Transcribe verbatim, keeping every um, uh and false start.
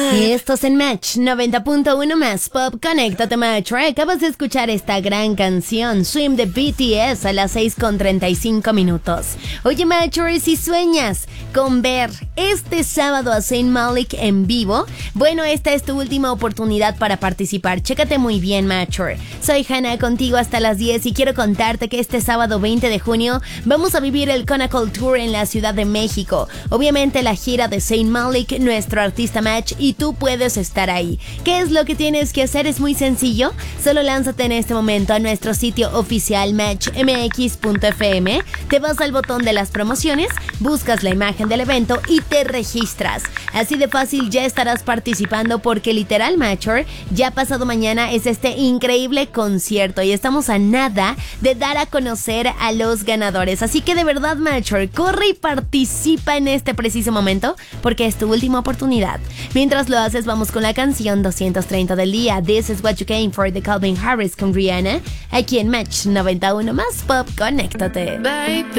Estos en Match noventa punto uno más Pop. Conéctate, Match. Acabas de escuchar esta gran canción Swim de B T S a las seis con treinta y cinco minutos. Oye, Matcher, si sueñas con ver este sábado a Saint Malik en vivo, bueno, esta es tu última oportunidad para participar. Chécate muy bien, Matcher. Soy Hannah, contigo hasta las diez, y quiero contarte que este sábado veinte de junio vamos a vivir el Conacool Tour en la Ciudad de México. Obviamente la gira de Saint Malik, nuestro artista Match, y tú puedes estar ahí. ¿Qué es lo que tienes que hacer? Es muy sencillo. Solo lánzate en este momento a nuestro sitio oficial match m x punto f m, te vas al botón de las promociones, buscas la imagen del evento y te registras. Así de fácil ya estarás participando, porque literal, Matcher, ya pasado mañana es este increíble concierto y estamos a nada de dar a conocer a los ganadores. Así que de verdad, Matcher, corre y participa en este preciso momento, porque es tu última oportunidad. Mientras lo haces, vamos con la canción doscientos treinta del día, This Is What You Came For, de Calvin Harris con Rihanna, aquí en Match noventa y uno más Pop. Conéctate. Baby.